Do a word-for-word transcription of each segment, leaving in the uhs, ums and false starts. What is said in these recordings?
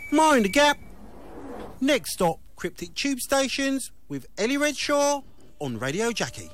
Mind the Gap. Next stop, Cryptic Tube Stations with Ellie Redshaw on Radio Jackie.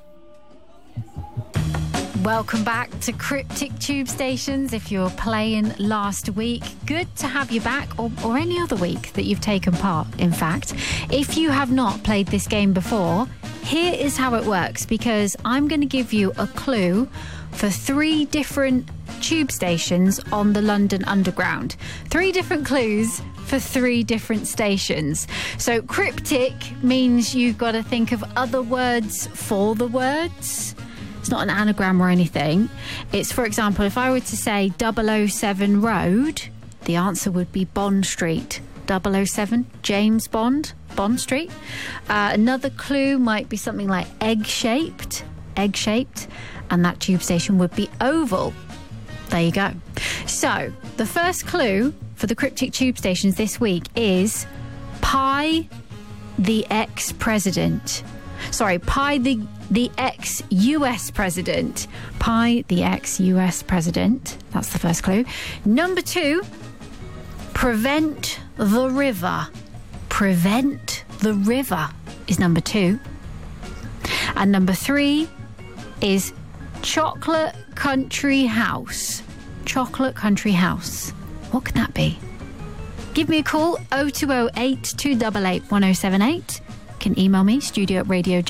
Welcome back to Cryptic Tube Stations. If you're playing last week, good to have you back, or, or any other week that you've taken part, in fact. If you have not played this game before, here is how it works, because I'm going to give you a clue for three different tube stations on the London Underground. Three different clues for three different stations. So cryptic means you've got to think of other words for the words. It's not an anagram or anything. It's, for example, if I were to say double oh seven Road, the answer would be Bond Street. double oh seven, James Bond, Bond Street. Uh, another clue might be something like egg-shaped, egg-shaped, and that tube station would be oval. There you go. So, the first clue for the Cryptic Tube Stations this week is Pi the ex-president. Sorry, Pi the, the ex-U S president. Pi the ex-U S president. That's the first clue. Number two, prevent the river. Prevent the river is number two. And number three is Chocolate Country House. Chocolate Country House. What could that be? Give me a call, oh two oh eight, two eight eight, one oh seven eight. You can email me, studio at radio